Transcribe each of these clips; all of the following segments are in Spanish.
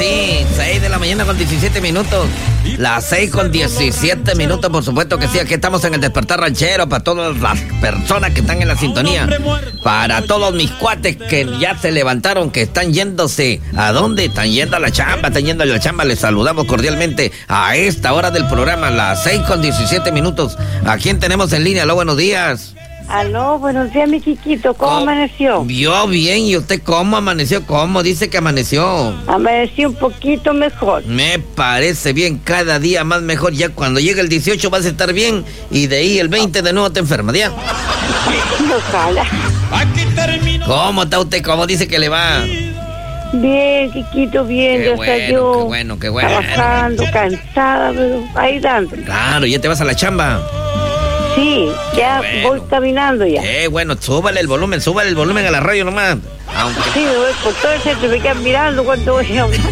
sí, 6 de la mañana con 17 minutos. Las 6 con 17 minutos, por supuesto que sí. Aquí estamos en el Despertar Ranchero para todas las personas que están en la sintonía. Para todos mis cuates que ya se levantaron, que están yéndose. ¿A dónde? Están yendo a la chamba, están yendo a la chamba. Les saludamos cordialmente a esta hora del programa, las 6 con 17 minutos. ¿A quién tenemos en línea? Aló, buenos días. Aló, buenos días, mi chiquito. ¿Cómo amaneció? Yo bien, ¿y usted cómo amaneció? ¿Cómo dice que amaneció? Amanecí un poquito mejor. Me parece bien, cada día más mejor. Ya cuando llegue el 18 vas a estar bien y de ahí el 20 de nuevo te enfermas, ¿ya? Ojalá. ¿Cómo está usted? ¿Cómo dice que le va? Bien, chiquito, bien. Qué Ya bueno, está yo qué bueno, qué bueno. trabajando, cansada, pero ahí dando. Claro, ¿ya te vas a la chamba? Sí, ya bueno. voy caminando ya. Bueno, súbale el volumen a la radio nomás. Aunque... Sí, me voy por todo el centro, me quedan mirando cuando voy hablando.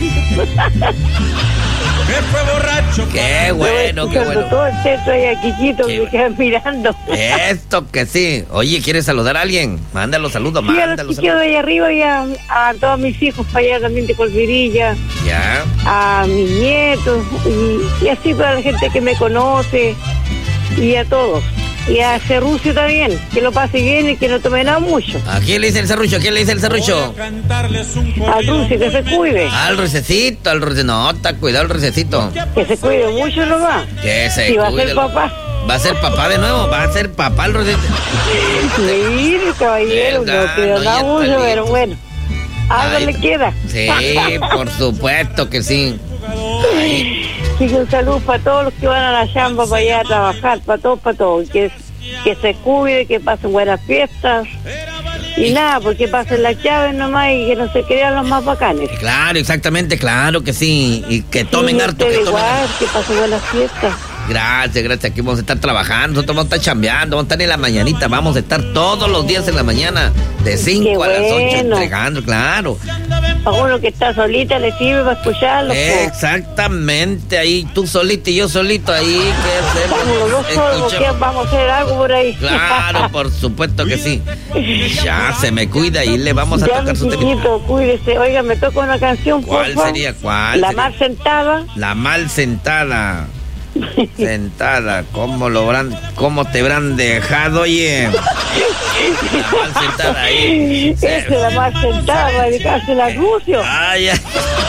Qué bueno, qué bueno. Todo el centro allá, chiquito, me quedan mirando. Esto que sí. Oye, ¿quieres saludar a alguien? Mándalo saludos, Sí, a mándalo los chiquillos de allá arriba y a todos mis hijos para allá también de Colvirilla. Ya. A mis nietos y así para la gente que me conoce y a todos. Y a Cerrucio también, que lo pase bien y que no tome nada mucho. ¿A quién le dice el serrucho? ¿A quién le dice el serrucho? Al Rucio, que se cuide. Al rucecito, No, está cuidado el rucecito. Que se cuide mucho nomás. Que se Si va a cuide. ser papá. ¿Va a ser papá de nuevo? ¿Va a ser papá el rucecito? Mire, caballero, ¿Verdad? no te da No, mucho, ya está pero bueno. Algo Ay, le queda. Sí, por supuesto que sí. Ay. Y un saludo para todos los que van a la chamba para allá a trabajar, para todos. Que se cuide, que pasen buenas fiestas. Y nada, porque pasen las llaves nomás y que no se crean los más bacanes. Claro, exactamente, claro que sí. Y que tomen Sí, harto, usted que tomen. igual, que pasen buenas fiestas. Gracias. Aquí vamos a estar trabajando, nosotros vamos a estar chambeando, vamos a estar en la mañanita, vamos a estar todos los días en la mañana, de 5 a las 8 entregando, claro. A uno que está solita le sirve para escucharlo. Exactamente, ahí tú solito y yo solito, ahí, ¿qué hacemos? Estamos los dos solos, porque vamos a hacer algo por ahí. Claro, por supuesto que sí. Ya se me cuida y le vamos a ya, tocar su tema. chiquito, cuídese. Oiga, me toca una canción, por ¿Cuál favor. sería? ¿Cuál? La sería? Mal Sentada. La mal sentada. Sentada, ¿cómo te habrán dejado, oye? La mal sentada ahí. Esa es la Mal Sentada para dedicarse a Rucio. Ay, ay.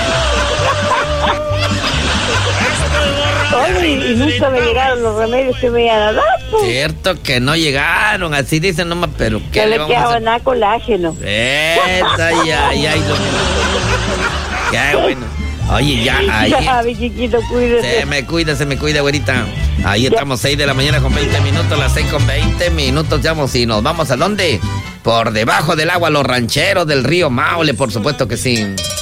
Oye, y nunca me llegaron los remedios que me iban a dar, pues. Cierto que no llegaron, así dicen nomás, pero ¿qué No le le vamos a quedaba hacer? nada colágeno. Ay. Qué bueno. Oye, ya, ahí. Ya, mi chiquito, cuídese. Se me cuida, güerita. Ahí estamos, 6 de la mañana con 20 minutos, las 6 con 20 minutos, llamos y nos vamos ¿a dónde? Por debajo del agua, los rancheros del río Maule, por supuesto que sí.